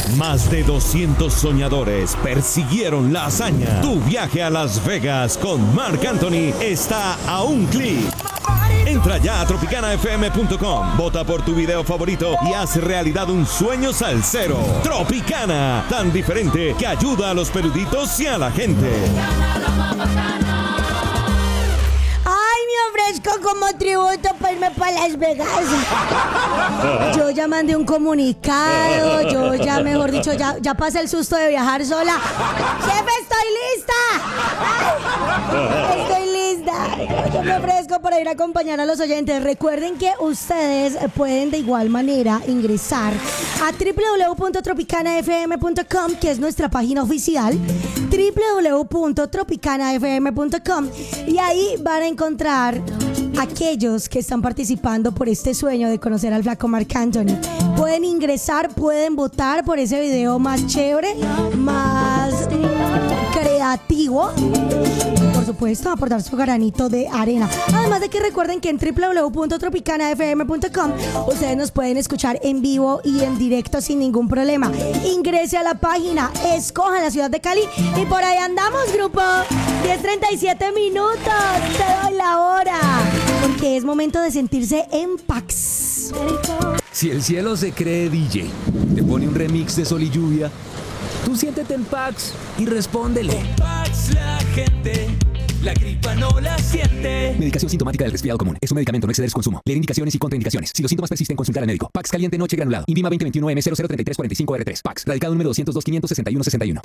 Más de 200 soñadores persiguieron la hazaña. Tu viaje a Las Vegas con Marc Anthony está a un clic. Entra ya a tropicanafm.com, vota por tu video favorito y haz realidad un sueño salsero. Tropicana, tan diferente que ayuda a los peluditos y a la gente. Ofrezco como tributo para irme para Las Vegas. Yo ya mandé un comunicado, yo ya, mejor dicho, ya pasé el susto de viajar sola. ¡Jefe, estoy lista! ¡Ay! Estoy lista. Yo me ofrezco para ir a acompañar a los oyentes. Recuerden que ustedes pueden de igual manera ingresar a www.tropicanafm.com, que es nuestra página oficial, www.tropicanafm.com, y ahí van a encontrar aquellos que están participando por este sueño de conocer al flaco Marc Anthony. Pueden ingresar, pueden votar por ese video más chévere, más creativo. Por supuesto, aportar su granito de arena. Además de que recuerden que en www.tropicanafm.com ustedes nos pueden escuchar en vivo y en directo sin ningún problema. Ingrese a la página, escojan la ciudad de Cali y por ahí andamos, grupo. 10:37 minutos, te doy la hora, porque es momento de sentirse en Pax. Si el cielo se cree DJ, te pone un remix de Sol y Lluvia, tú siéntete en Pax y respóndele. Con Pax la gente, la gripa no la siente. Medicación sintomática del resfriado común. Es un medicamento, no exceder su consumo. Leer indicaciones y contraindicaciones. Si los síntomas persisten, consultar al médico. Pax caliente noche granulado. INVIMA 2021 M003345R3. Pax. Radicado número 202 561 61.